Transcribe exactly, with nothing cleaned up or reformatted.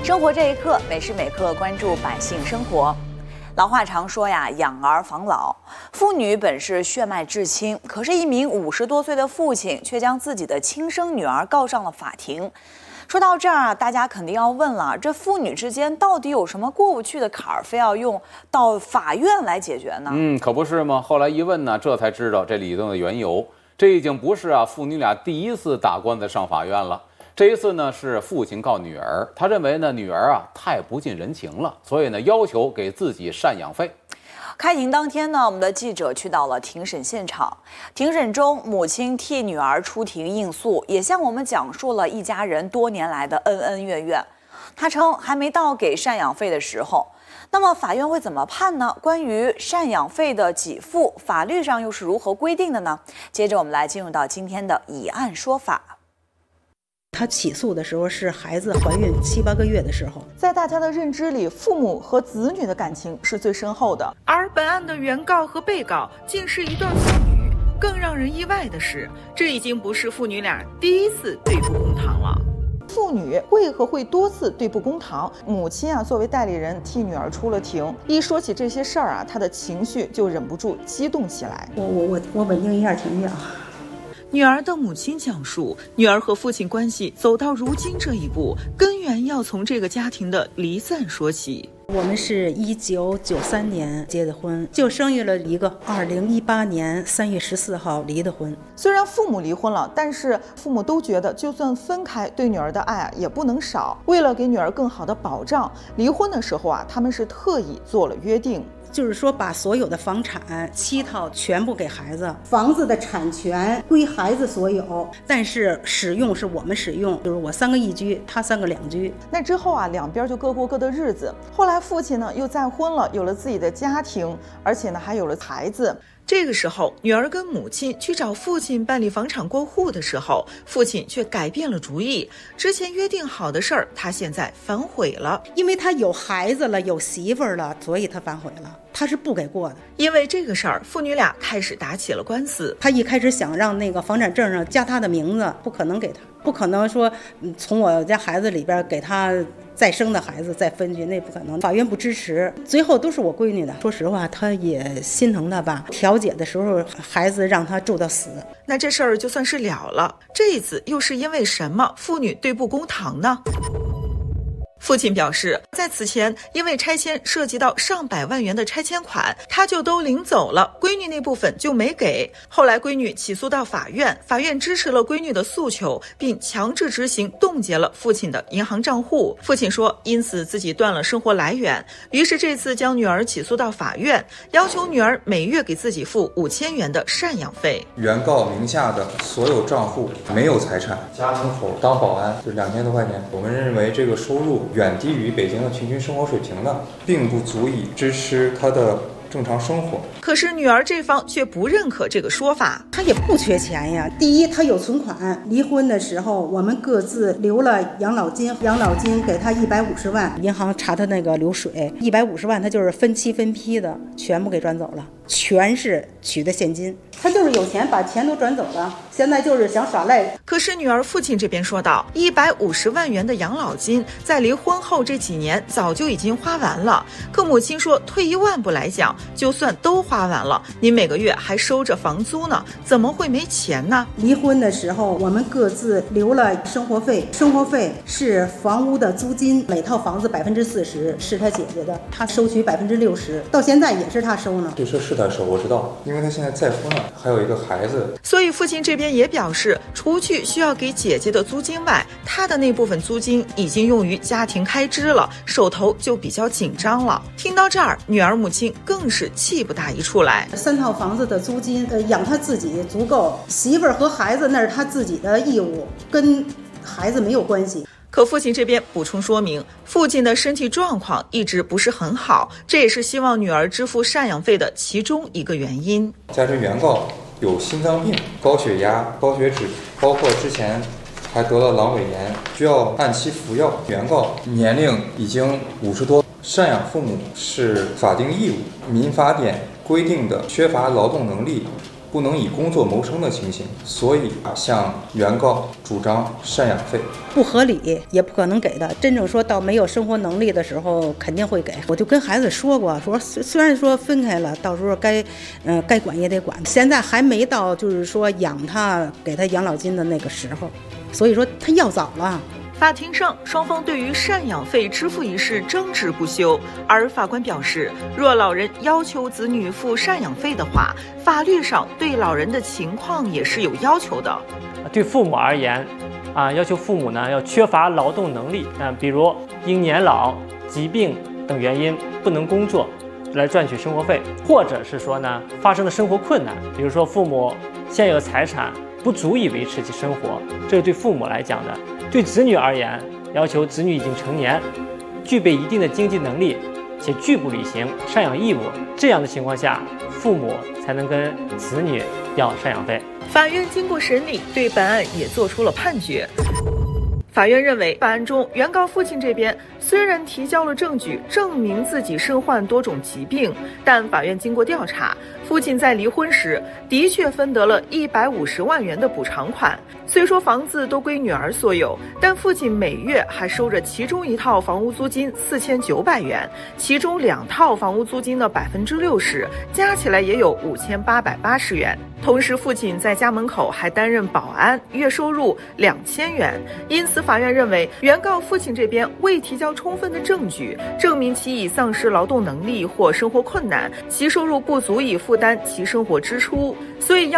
生活这一刻，每时每刻关注百姓生活。老话常说呀，养儿防老。父女本是血脉至亲，可是一名五十多岁的父亲却将自己的亲生女儿告上了法庭。说到这儿啊，大家肯定要问了，这父女之间到底有什么过不去的坎儿，非要用到法院来解决呢？ 嗯，可不是吗？后来一问呢，这才知道这里头的缘由。这已经不是啊父女俩第一次打官司上法院了。这一次呢，是父亲告女儿，他认为呢女儿啊太不近人情了，所以呢要求给自己赡养费。 开庭当天呢，我们的记者去到了庭审现场。庭审中，母亲替女儿出庭应诉，也向我们讲述了一家人多年来的恩恩怨怨。她称还没到给赡养费的时候。那么法院会怎么判呢？关于赡养费的给付，法律上又是如何规定的呢？接着我们来进入到今天的以案说法。 他起诉的时候是孩子怀孕七八个月的时候， 在大家的认知里，父母和子女的感情是最深厚的。 而本案的原告和被告竟是一对父女，更让人意外的是，这已经不是父女俩第一次对簿公堂了。 父女为何会多次对簿公堂？母亲啊，作为代理人替女儿出了庭，一说起这些事儿啊，她的情绪就忍不住激动起来。 我我我我稳定一下情绪啊。 女儿的母亲讲述，女儿和父亲关系走到如今这一步，根源要从这个家庭的离散说起。 我们是一九九三年结的婚，就生育了一个二零一八年三月十四号离的婚。 虽然父母离婚了，但是父母都觉得，就算分开，对女儿的爱啊也不能少。为了给女儿更好的保障，离婚的时候啊，他们是特意做了约定。 就是说把所有的房产七套全部给孩子，房子的产权归孩子所有，但是使用是我们使用，就是我三个一居，他三个两居。 那之后啊，两边就各过各的日子。后来父亲呢又再婚了，有了自己的家庭，而且呢还有了孩子。 这个时候，女儿跟母亲去找父亲办理房产过户的时候，父亲却改变了主意。之前约定好的事儿，他现在反悔了。 因为他有孩子了，有媳妇儿了，所以他反悔了。他是不给过的。 因为这个事儿，父女俩开始打起了官司。 他一开始想让那个房产证上加他的名字，不可能给他，不可能说从我家孩子里边给他再生的孩子再分去，那不可能。法院不支持，最后都是我闺女的。说实话，他也心疼他吧。调解的时候，孩子让他住到死， 那这事儿就算是了了。这一次又是因为什么父女对簿公堂呢？父亲表示，在此前因为拆迁涉及到上百万元的拆迁款，他就都领走了，闺女那部分就没给。后来闺女起诉到法院，法院支持了闺女的诉求，并强制执行冻结了父亲的银行账户。父亲说，因此自己断了生活来源，于是这次将女儿起诉到法院，要求女儿每月给自己付五千元的赡养费。 原告名下的所有账户没有财产，家门口当保安就两千多块钱，我们认为这个收入远低于北京的平均生活水平的，并不足以支持他的正常生活。 可是女儿这方却不认可这个说法。 他也不缺钱呀。第一，他有存款，离婚的时候我们各自留了养老金，养老金给他一百五十万，银行查他那个流水，一百五十万他就是分期分批的全部给转走了，全是取的现金。他就是有钱，把钱都转走了，现在就是想耍赖。 可是女儿父亲这边说道，一百五十万元的养老金在离婚后这几年早就已经花完了。可母亲说，退一万步来讲，就算都花完了，您每个月还收着房租呢，怎么会没钱呢？ 离婚的时候我们各自留了生活费，生活费是房屋的租金，每套房子百分之四十是他姐姐的，他收取百分之六十，到现在也是他收呢。 这事是他收，我知道，因为他现在再婚了，还有一个孩子。 所以父亲这边也表示，除去需要给姐姐的租金外，他的那部分租金已经用于家庭开支了，手头就比较紧张了。听到这儿，女儿母亲更是气不打一处来。 三套房子的租金，呃，养他自己足够，媳妇儿和孩子那是他自己的义务，跟孩子没有关系。 可父亲这边补充说明，父亲的身体状况一直不是很好，这也是希望女儿支付赡养费的其中一个原因。 加之原告有心脏病、高血压、高血脂，包括之前还得了阑尾炎，需要按期服药。原告年龄已经五十多，赡养父母是法定义务。民法典规定的缺乏劳动能力不能以工作谋生的情形，所以啊向原告主张赡养费。 不合理也不可能给的，真正说到没有生活能力的时候肯定会给。我就跟孩子说过，说虽然说分开了，到时候该嗯、呃、该管也得管，现在还没到就是说养他给他养老金的那个时候，所以说他要早了。 法庭上，双方对于赡养费支付一事争执不休，而法官表示，若老人要求子女付赡养费的话，法律上对老人的情况也是有要求的。 对父母而言，啊，要求父母呢要缺乏劳动能力，啊，比如因年老、疾病等原因不能工作，来赚取生活费，或者是说呢发生的生活困难，比如说父母现有的财产不足以维持其生活，这是对父母来讲的。对子女而言，要求子女已经成年，具备一定的经济能力，且拒不履行赡养义务，这样的情况下，父母才能跟子女要赡养费。 法院经过审理，对本案也作出了判决。法院认为，本案中原告父亲这边虽然提交了证据证明自己身患多种疾病，但法院经过调查，父亲在离婚时的确分得了一百五十万元的补偿款。虽说房子都归女儿所有，但父亲每月还收着其中一套房屋租金四千九百元，其中两套房屋租金的百分之六十，加起来也有五千八百八十元。同时，父亲在家门口还担任保安，月收入两千元。因此，法院认为原告父亲这边未提交充分的证据，证明其已丧失劳动能力或生活困难，其收入不足以负担其生活支出，所以要